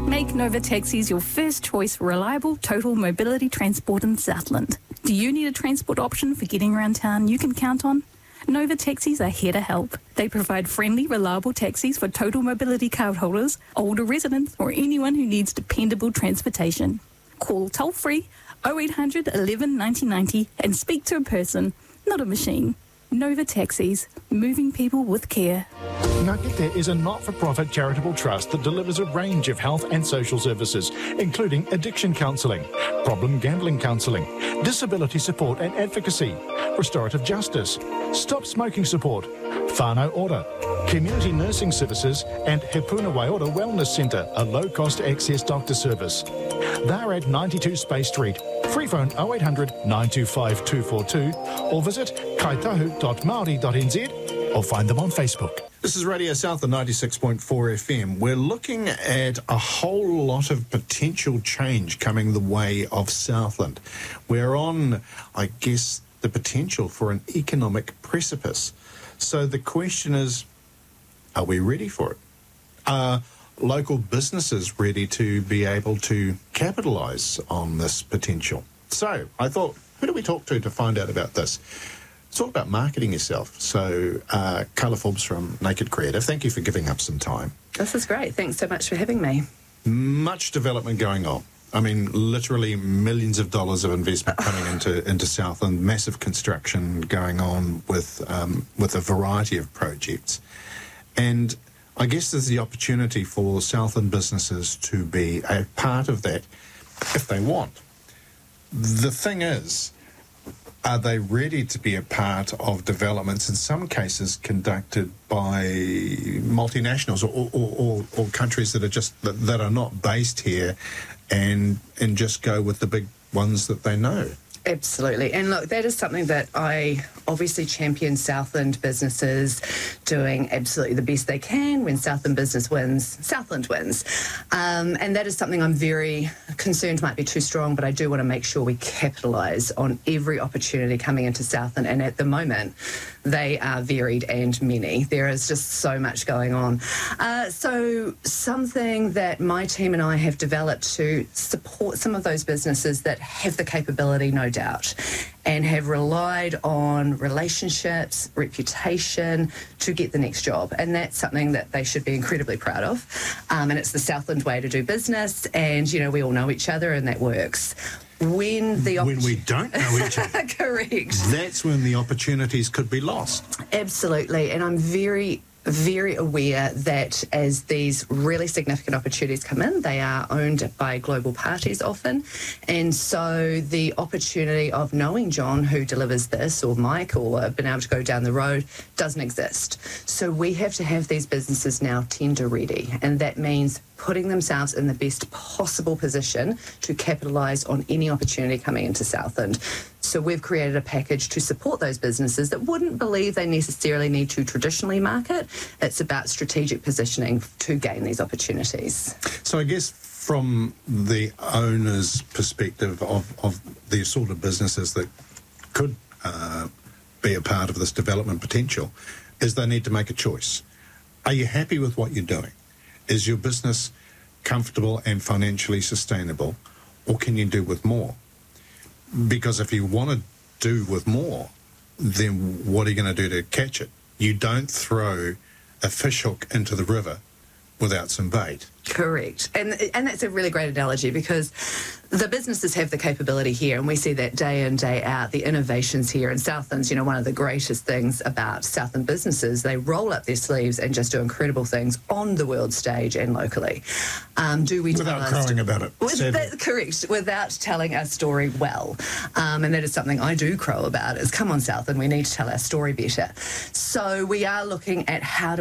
Make Nova Taxis your first choice for reliable total mobility transport in Southland. Do you need a transport option for getting around town you can count on? Nova Taxis are here to help. They provide friendly, reliable taxis for total mobility cardholders, older residents, or anyone who needs dependable transportation. Call toll-free 0800 11 90 90 and speak to a person, not a machine. Nova Taxis, moving people with care. Ngakete is a not-for-profit charitable trust that delivers a range of health and social services, including addiction counselling, problem gambling counselling, disability support and advocacy, restorative justice, stop smoking support, whānau order, community nursing services and Hepuna Waiora Wellness Centre, a low-cost access doctor service. They're at 92 Space Street. Free phone 0800 925 242 or visit kaitahu.maori.nz or find them on Facebook. This is Radio South, the 96.4 FM. We're looking at a whole lot of potential change coming the way of Southland. We're on, I guess, the potential for an economic precipice. So the question is, are we ready for it? Are local businesses ready to be able to capitalise on this potential? So I thought, who do we talk to find out about this? It's all about marketing yourself. So Carla Forbes from Naked Creative, thank you for giving up some time. This is great. Thanks so much for having me. Much development going on. I mean, literally millions of dollars of investment coming into Southland, massive construction going on with a variety of projects. And I guess there's the opportunity for Southland businesses to be a part of that if they want. The thing is, are they ready to be a part of developments, in some cases conducted by multinationals or countries that are not based here and just go with the big ones that they know? Absolutely. And look, that is something that I obviously champion Southland businesses doing absolutely the best they can. When Southland business wins, Southland wins. And that is something I'm very concerned might be too strong, but I do want to make sure we capitalise on every opportunity coming into Southland. And at the moment, they are varied and many. There is just so much going on. So something that my team and I have developed to support some of those businesses that have the capability, no doubt, and have relied on relationships, reputation to get the next job. And that's something that they should be incredibly proud of. And it's the Southland way to do business. And, you know, we all know each other and that works. When we don't know each other. Correct. That's when the opportunities could be lost. Absolutely. And I'm very aware that as these really significant opportunities come in, they are owned by global parties often. And so the opportunity of knowing John, who delivers this, or Mike, or being able to go down the road, doesn't exist. So we have to have these businesses now tender ready. And that means putting themselves in the best possible position to capitalise on any opportunity coming into Southland. So we've created a package to support those businesses that wouldn't believe they necessarily need to traditionally market. It's about strategic positioning to gain these opportunities. So I guess from the owner's perspective of the sort of businesses that could be a part of this development potential, is they need to make a choice. Are you happy with what you're doing? Is your business comfortable and financially sustainable, or can you do with more? Because if you want to do with more, then what are you going to do to catch it? You don't throw a fish hook into the river without some bait. Correct. And that's a really great analogy, because the businesses have the capability here, and we see that day in, day out, the innovations here. And Southland's, you know, one of the greatest things about Southland businesses, they roll up their sleeves and just do incredible things on the world stage and locally. Without crowing about it. Correct. Without telling our story well. And that is something I do crow about, is come on, Southland, we need to tell our story better. So we are looking at how